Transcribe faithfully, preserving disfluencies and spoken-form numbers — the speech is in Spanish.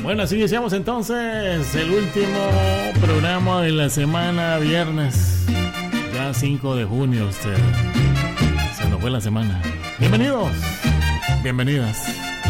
Bueno, así iniciamos entonces el último programa de la semana, viernes, ya cinco de junio. Usted se nos fue la semana. Bienvenidos, bienvenidas.